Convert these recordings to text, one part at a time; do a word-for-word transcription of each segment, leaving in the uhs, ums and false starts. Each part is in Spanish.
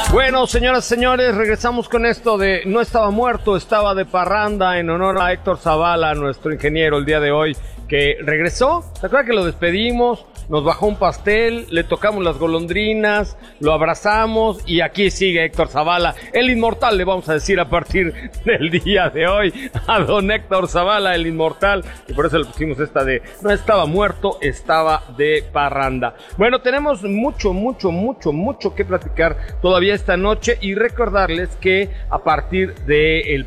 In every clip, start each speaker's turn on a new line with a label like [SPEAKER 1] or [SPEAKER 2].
[SPEAKER 1] Bueno, señoras y señores, regresamos con esto de no estaba muerto, estaba de parranda, en honor a Héctor Zavala, nuestro ingeniero el día de hoy, que regresó. ¿Se acuerdan que lo despedimos? Nos bajó un pastel, le tocamos las golondrinas, lo abrazamos y aquí sigue Héctor Zavala, el inmortal, le vamos a decir a partir del día de hoy a don Héctor Zavala, el inmortal, y por eso le pusimos esta de no estaba muerto, estaba de parranda. Bueno, tenemos mucho, mucho, mucho, mucho que platicar todavía esta noche y recordarles que a partir del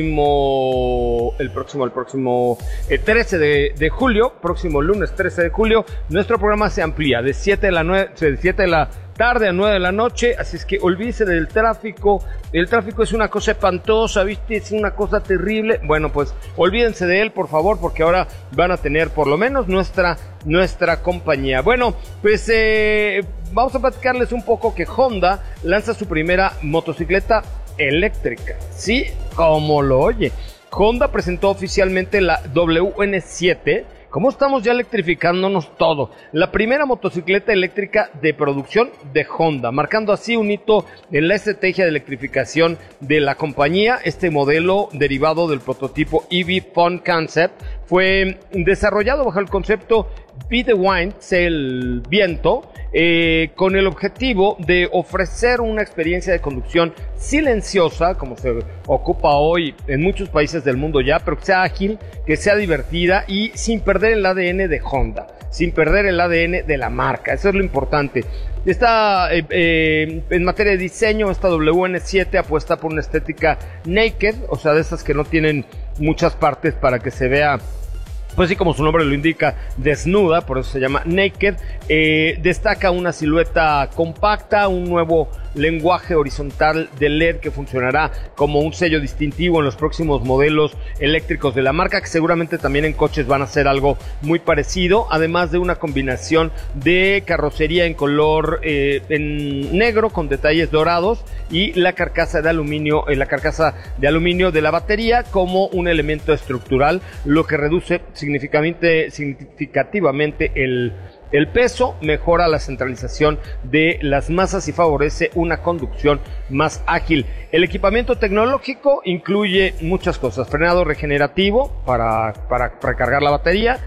[SPEAKER 1] próximo, el próximo, el próximo eh, trece de julio, próximo lunes trece de julio, nuestro programa se amplía de siete de la nueve, de siete de la tarde a nueve de la noche, así es que olvídese del tráfico. El tráfico es una cosa espantosa, ¿viste? Es una cosa terrible. Bueno, pues olvídense de él, por favor, porque ahora van a tener por lo menos nuestra, nuestra compañía. Bueno, pues eh, vamos a platicarles un poco que Honda lanza su primera motocicleta eléctrica. Sí, como lo oye. Honda presentó oficialmente la W N siete. ¿Cómo estamos ya electrificándonos todo? La primera motocicleta eléctrica de producción de Honda, marcando así un hito en la estrategia de electrificación de la compañía. Este modelo, derivado del prototipo E V Fun Concept, fue desarrollado bajo el concepto Be the Wind, sé el viento, eh, con el objetivo de ofrecer una experiencia de conducción silenciosa, como se ocupa hoy en muchos países del mundo ya, pero que sea ágil, que sea divertida y sin perder el A D N de Honda, sin perder el A D N de la marca. Eso es lo importante. Esta, eh, eh, en materia de diseño, esta W N siete apuesta por una estética naked, o sea, de esas que no tienen muchas partes para que se vea, pues sí, como su nombre lo indica, desnuda, por eso se llama naked. Eh, destaca una silueta compacta, un nuevo lenguaje horizontal de L E D que funcionará como un sello distintivo en los próximos modelos eléctricos de la marca, que seguramente también en coches van a ser algo muy parecido, además de una combinación de carrocería en color eh, en negro con detalles dorados y la carcasa de aluminio, eh, la carcasa de aluminio de la batería como un elemento estructural, lo que reduce significativamente, significativamente el El peso, mejora la centralización de las masas y favorece una conducción más ágil. El equipamiento tecnológico incluye muchas cosas: frenado regenerativo para, para recargar la batería,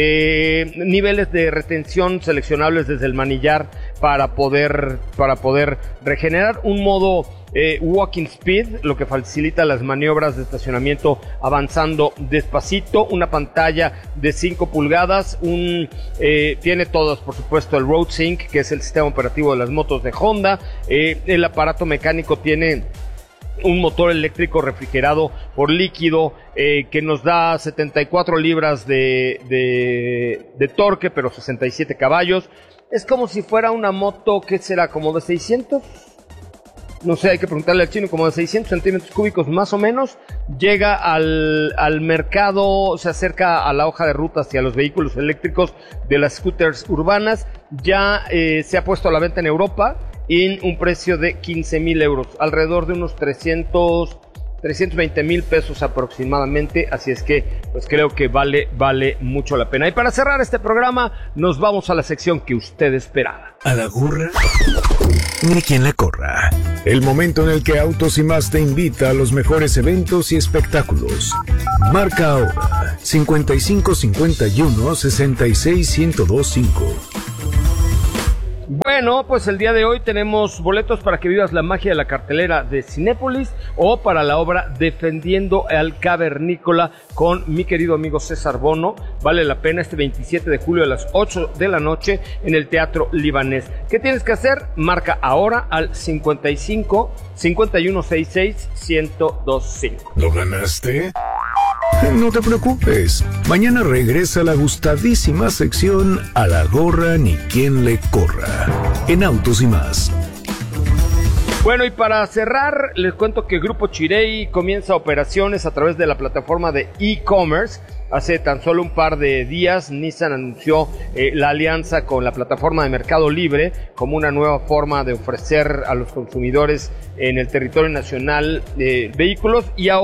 [SPEAKER 1] eh, niveles de retención seleccionables desde el manillar para poder, para poder regenerar, un modo Eh, walking speed, lo que facilita las maniobras de estacionamiento avanzando despacito, una pantalla de cinco pulgadas, un eh, tiene todas, por supuesto, el Road Sync, que es el sistema operativo de las motos de Honda. Eh, el aparato mecánico tiene un motor eléctrico refrigerado por líquido eh, que nos da setenta y cuatro libras de, de, de torque, pero sesenta y siete caballos. Es como si fuera una moto, ¿qué será? ¿Como de seiscientos? No sé, hay que preguntarle al chino, como de seiscientos centímetros cúbicos más o menos. Llega al, al mercado, se acerca a la hoja de ruta hacia los vehículos eléctricos de las scooters urbanas. Ya eh, se ha puesto a la venta en Europa en un precio de quince mil euros, alrededor de unos trescientos, trescientos veinte mil pesos aproximadamente, así es que pues creo que vale, vale mucho la pena. Y para cerrar este programa, nos vamos a la sección que usted esperaba.
[SPEAKER 2] A la gorra, ni quien la corra. El momento en el que Autos y Más te invita a los mejores eventos y espectáculos. Marca ahora cincuenta y cinco cincuenta y uno sesenta y seis ciento veinticinco.
[SPEAKER 1] Bueno, pues el día de hoy tenemos boletos para que vivas la magia de la cartelera de Cinépolis o para la obra Defendiendo al Cavernícola con mi querido amigo César Bono. Vale la pena, este veintisiete de julio a las ocho de la noche en el Teatro Libanés. ¿Qué tienes que hacer? Marca ahora al cincuenta y cinco cincuenta y uno sesenta y seis ciento veinticinco.
[SPEAKER 2] ¿Lo ganaste? No te preocupes, mañana regresa la gustadísima sección A la gorra ni quien le corra, en Autos y Más.
[SPEAKER 1] Bueno, y para cerrar, les cuento que Grupo Chirey comienza operaciones a través de la plataforma de e-commerce. Hace tan solo un par de días, Nissan anunció eh, la alianza con la plataforma de Mercado Libre como una nueva forma de ofrecer a los consumidores en el territorio nacional eh, vehículos, y ahora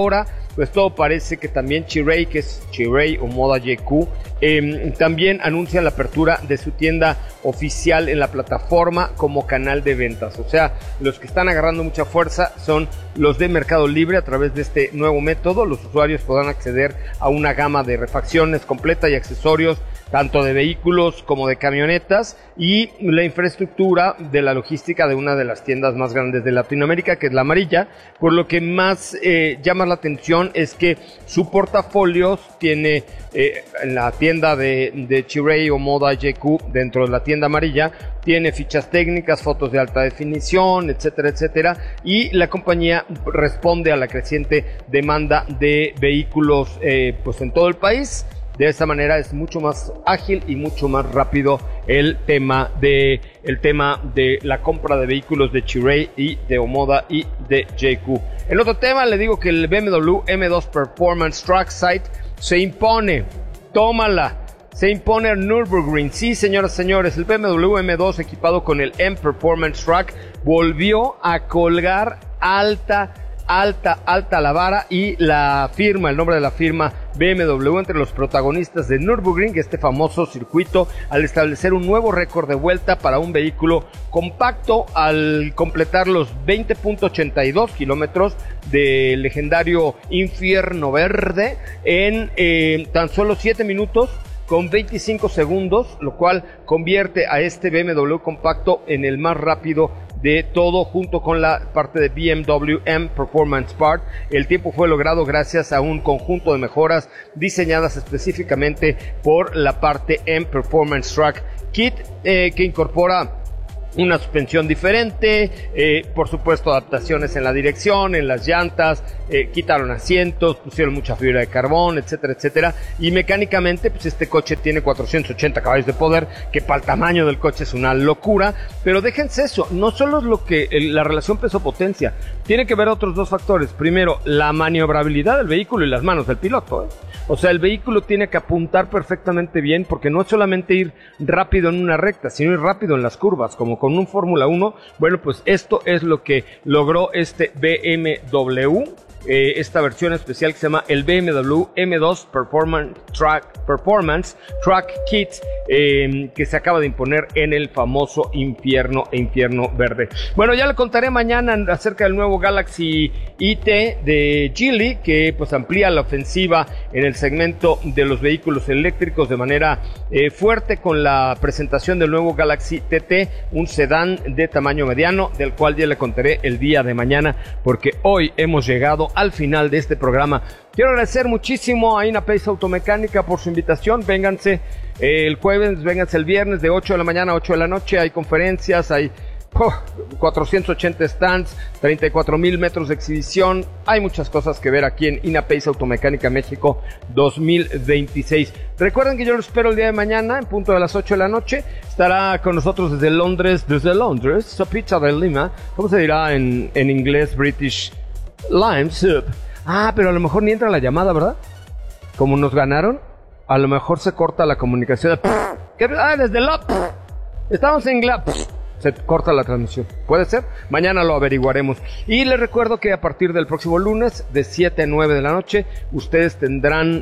[SPEAKER 1] pues todo parece que también Chery, que es Chery Omoda J Q, eh, también anuncia la apertura de su tienda oficial en la plataforma como canal de ventas. O sea, los que están agarrando mucha fuerza son los de Mercado Libre. A través de este nuevo método, los usuarios podrán acceder a una gama de refacciones completa y accesorios, tanto de vehículos como de camionetas, y la infraestructura de la logística de una de las tiendas más grandes de Latinoamérica, que es La Amarilla. Por lo que más eh, llama la atención es que su portafolio tiene eh, en la tienda de, de Chery Omoda J Q, dentro de la tienda amarilla, tiene fichas técnicas, fotos de alta definición, etcétera, etcétera, y la compañía responde a la creciente demanda de vehículos eh, pues en todo el país. De esta manera es mucho más ágil y mucho más rápido el tema de el tema de la compra de vehículos de Chery y de Omoda y de J Q. El otro tema, le digo que el B M W M dos Performance Track Sight se impone. Tómala. Se impone el Nürburgring. Sí, señoras y señores, el B M W M dos equipado con el M Performance Track volvió a colgar alta alta, alta la vara, y la firma, el nombre de la firma B M W entre los protagonistas de Nürburgring, este famoso circuito, al establecer un nuevo récord de vuelta para un vehículo compacto al completar los veinte punto ochenta y dos kilómetros del legendario Infierno Verde en eh, tan solo siete minutos con veinticinco segundos, lo cual convierte a este B M W compacto en el más rápido de todo, junto con la parte de B M W M Performance Part. El tiempo fue logrado gracias a un conjunto de mejoras diseñadas específicamente por la parte M Performance Track Kit, eh, que incorpora una suspensión diferente, eh, por supuesto adaptaciones en la dirección, en las llantas, eh, quitaron asientos, pusieron mucha fibra de carbón, etcétera, etcétera, y mecánicamente pues este coche tiene cuatrocientos ochenta caballos de poder, que para el tamaño del coche es una locura. Pero déjense eso, no solo es lo que el, la relación peso-potencia, tiene que ver otros dos factores. Primero, la maniobrabilidad del vehículo y las manos del piloto, ¿eh? O sea, el vehículo tiene que apuntar perfectamente bien, porque no es solamente ir rápido en una recta, sino ir rápido en las curvas, como con un Fórmula uno. Bueno, pues esto es lo que logró este B M W, eh, esta versión especial que se llama el B M W M dos Performance Track, Performance Track Kit, eh, que se acaba de imponer en el famoso Infierno e Infierno Verde. Bueno, ya le contaré mañana acerca del nuevo Galaxy I T de Geely, que pues amplía la ofensiva en el segmento de los vehículos eléctricos de manera eh, fuerte, con la presentación del nuevo Galaxy T T, un sedán de tamaño mediano, del cual ya le contaré el día de mañana, porque hoy hemos llegado al final de este programa. Quiero agradecer muchísimo a INAPACE Automecánica por su invitación. Vénganse eh, el jueves, vénganse el viernes de ocho de la mañana a ocho de la noche. Hay conferencias, hay oh, cuatrocientos ochenta stands, treinta y cuatro mil metros de exhibición. Hay muchas cosas que ver aquí en INAPACE Automecánica México dos mil veintiséis. Recuerden que yo los espero el día de mañana en punto de las ocho de la noche. Estará con nosotros desde Londres, desde Londres, Sopita de Lima. ¿Cómo se dirá en, en inglés British? Lime Soup. Ah, pero a lo mejor ni entra la llamada, ¿verdad? Como nos ganaron, a lo mejor se corta la comunicación. Ah, desde la... Estamos en la... Se corta la transmisión. ¿Puede ser? Mañana lo averiguaremos. Y les recuerdo que a partir del próximo lunes, de siete a nueve de la noche, ustedes tendrán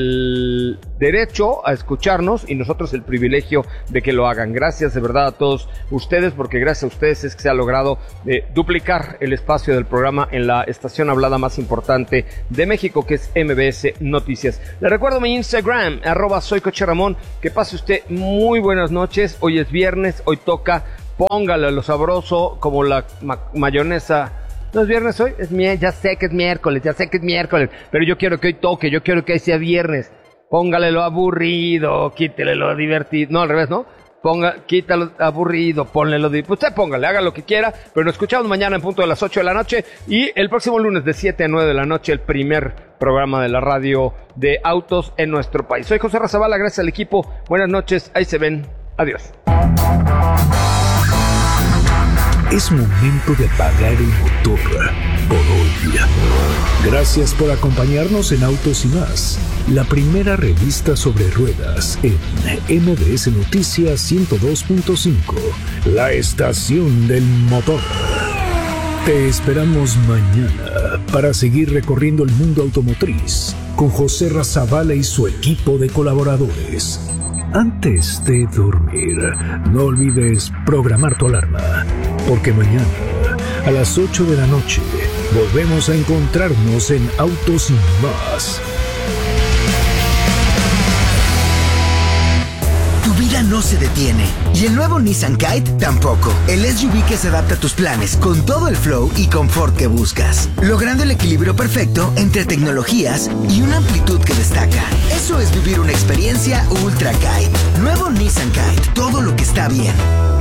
[SPEAKER 1] el derecho a escucharnos y nosotros el privilegio de que lo hagan. Gracias de verdad a todos ustedes, porque gracias a ustedes es que se ha logrado eh, duplicar el espacio del programa en la estación hablada más importante de México, que es M B S Noticias. Les recuerdo mi Instagram, arroba soy Coche Ramón. Que pase usted muy buenas noches. Hoy es viernes, hoy toca... Póngale lo sabroso, como la ma- mayonesa. ¿No es viernes hoy? Es miércoles, ya sé que es miércoles, ya sé que es miércoles, pero yo quiero que hoy toque, yo quiero que hoy sea viernes. Póngale lo aburrido, quítele lo divertido. No, al revés, ¿no? Ponga, quítalo aburrido, ponle lo divertido. Usted póngale, haga lo que quiera, pero nos escuchamos mañana en punto de las ocho de la noche y el próximo lunes de siete a nueve de la noche, el primer programa de la radio de autos en nuestro país. Soy José Razabala, gracias al equipo. Buenas noches, ahí se ven. Adiós.
[SPEAKER 2] Es momento de apagar el motor por hoy. Gracias por acompañarnos en Autos y Más, la primera revista sobre ruedas en M B S Noticias ciento dos punto cinco, la estación del motor. Te esperamos mañana para seguir recorriendo el mundo automotriz con José Razabala y su equipo de colaboradores. Antes de dormir, no olvides programar tu alarma, porque mañana a las ocho de la noche volvemos a encontrarnos en Autos y Más.
[SPEAKER 3] Tu vida no se detiene y el nuevo Nissan Kite tampoco. El S U V que se adapta a tus planes con todo el flow y confort que buscas, logrando el equilibrio perfecto entre tecnologías y una amplitud que destaca. Eso es vivir una experiencia Ultra Kite. Nuevo Nissan Kite, todo lo que está bien.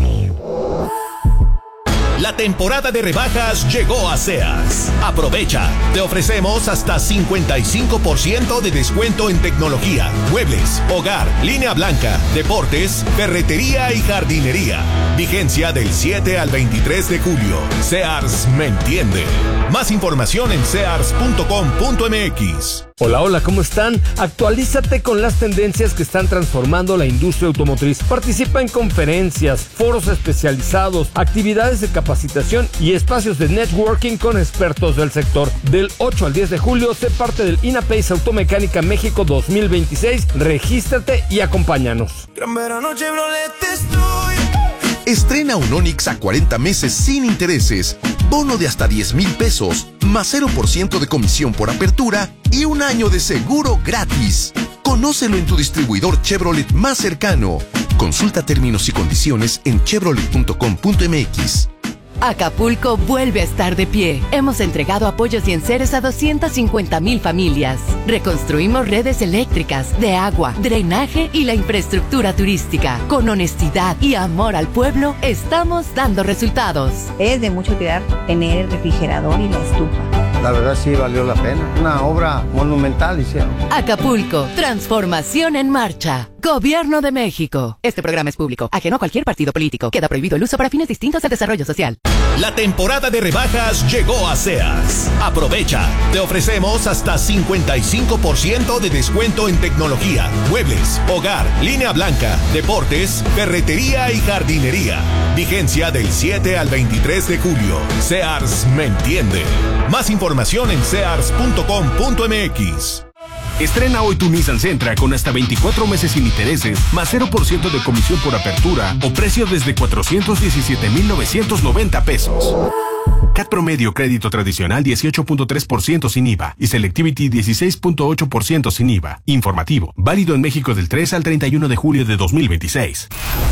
[SPEAKER 4] La temporada de rebajas llegó a Sears. Aprovecha. Te ofrecemos hasta cincuenta y cinco por ciento de descuento en tecnología, muebles, hogar, línea blanca, deportes, ferretería y jardinería. Vigencia del siete al veintitrés de julio. Sears me entiende. Más información en sears punto com punto m x.
[SPEAKER 1] Hola, hola, ¿cómo están? Actualízate con las tendencias que están transformando la industria automotriz. Participa en conferencias, foros especializados, actividades de capacitación y espacios de networking con expertos del sector. Del ocho al diez de julio, sé parte del INAPACE Automecánica México dos mil veintiséis. Regístrate y acompáñanos.
[SPEAKER 5] Gran verano Chevrolet estoy.
[SPEAKER 4] Estrena un Onix a cuarenta meses sin intereses, bono de hasta diez mil pesos, más cero por ciento de comisión por apertura y un año de seguro gratis. Conócelo en tu distribuidor Chevrolet más cercano. Consulta términos y condiciones en chevrolet punto com punto m x.
[SPEAKER 6] Acapulco vuelve a estar de pie. Hemos entregado apoyos y enseres a doscientas cincuenta mil familias. Reconstruimos redes eléctricas, de agua, drenaje y la infraestructura turística. Con honestidad y amor al pueblo, estamos dando resultados.
[SPEAKER 7] Es de mucho cuidar tener el refrigerador y la estufa.
[SPEAKER 8] La verdad sí valió la pena. Una obra monumental hicieron.
[SPEAKER 6] Acapulco, transformación en marcha. Gobierno de México. Este programa es público, ajeno a cualquier partido político. Queda prohibido el uso para fines distintos al desarrollo social.
[SPEAKER 4] La temporada de rebajas llegó a Sears. Aprovecha. Te ofrecemos hasta cincuenta y cinco por ciento de descuento en tecnología, muebles, hogar, línea blanca, deportes, ferretería y jardinería. Vigencia del siete al veintitrés de julio. Sears me entiende. Más información en sears punto com punto m x.
[SPEAKER 9] Estrena hoy tu Nissan Sentra con hasta veinticuatro meses sin intereses, más cero por ciento de comisión por apertura o precio desde cuatrocientos diecisiete mil novecientos noventa pesos. C A T promedio crédito tradicional dieciocho punto tres por ciento sin I V A y Selectivity dieciséis punto ocho por ciento sin I V A. Informativo, válido en México del tres al treinta y uno de julio de dos mil veintiséis.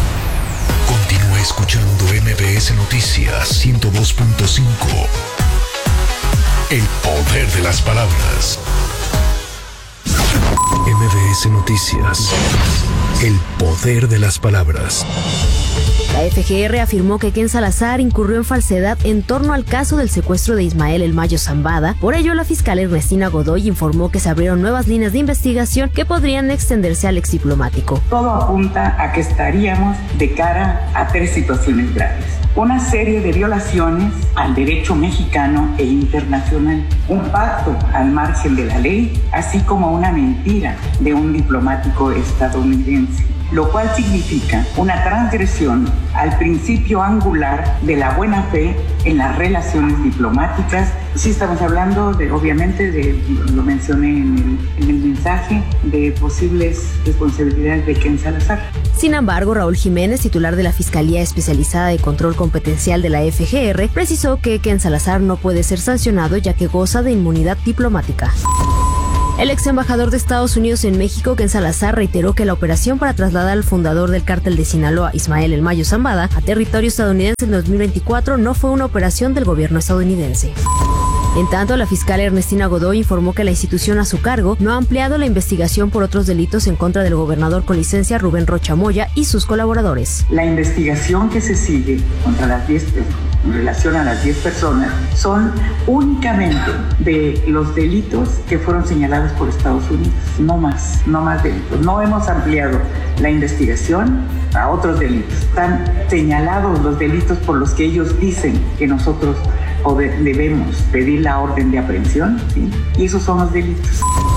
[SPEAKER 2] Continúa escuchando M B S Noticias ciento dos punto cinco. El poder de las palabras. M B S Noticias. El poder de las palabras.
[SPEAKER 10] La F G R afirmó que Ken Salazar incurrió en falsedad en torno al caso del secuestro de Ismael El Mayo Zambada. Por ello, la fiscal Ernestina Godoy informó que se abrieron nuevas líneas de investigación que podrían extenderse al exdiplomático.
[SPEAKER 11] Todo apunta a que estaríamos de cara a tres situaciones graves. Una serie de violaciones al derecho mexicano e internacional, un pacto al margen de la ley, así como una mentira de un diplomático estadounidense, lo cual significa una transgresión al principio angular de la buena fe en las relaciones diplomáticas. Sí estamos hablando, de, obviamente, de, lo mencioné en el, en el mensaje, de posibles responsabilidades de Ken Salazar.
[SPEAKER 10] Sin embargo, Raúl Jiménez, titular de la Fiscalía Especializada de Control Competencial de la F G R, precisó que Ken Salazar no puede ser sancionado ya que goza de inmunidad diplomática. El ex embajador de Estados Unidos en México, Ken Salazar, reiteró que la operación para trasladar al fundador del cártel de Sinaloa, Ismael El Mayo Zambada, a territorio estadounidense en dos mil veinticuatro no fue una operación del gobierno estadounidense. En tanto, la fiscal Ernestina Godoy informó que la institución a su cargo no ha ampliado la investigación por otros delitos en contra del gobernador con licencia Rubén Rocha Moya y sus colaboradores.
[SPEAKER 11] La investigación que se sigue contra las diez en relación a las diez personas son únicamente de los delitos que fueron señalados por Estados Unidos, no más, no más delitos. No hemos ampliado la investigación a otros delitos. Están señalados los delitos por los que ellos dicen que nosotros debemos pedir la orden de aprehensión, ¿sí? Y esos son los delitos.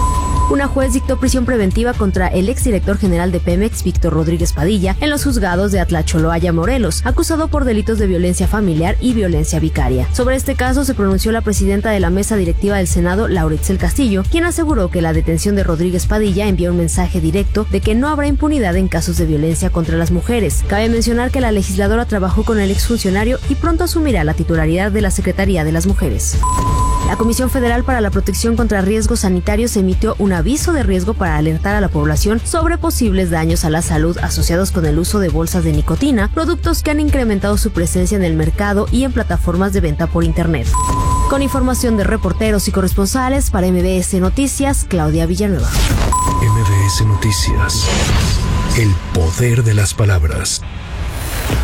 [SPEAKER 10] Una juez dictó prisión preventiva contra el exdirector general de Pemex, Víctor Rodríguez Padilla, en los juzgados de Atlacholoaya, Morelos, acusado por delitos de violencia familiar y violencia vicaria. Sobre este caso se pronunció la presidenta de la mesa directiva del Senado, Lauritzel Castillo, quien aseguró que la detención de Rodríguez Padilla envía un mensaje directo de que no habrá impunidad en casos de violencia contra las mujeres. Cabe mencionar que la legisladora trabajó con el exfuncionario y pronto asumirá la titularidad de la Secretaría de las Mujeres. La Comisión Federal para la Protección contra Riesgos Sanitarios emitió un aviso de riesgo para alertar a la población sobre posibles daños a la salud asociados con el uso de bolsas de nicotina, productos que han incrementado su presencia en el mercado y en plataformas de venta por Internet. Con información de reporteros y corresponsales para M B S Noticias, Claudia Villanueva.
[SPEAKER 2] M B S Noticias. El poder de las palabras.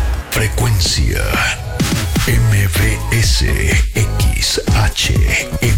[SPEAKER 2] Frecuencia M B S X H M.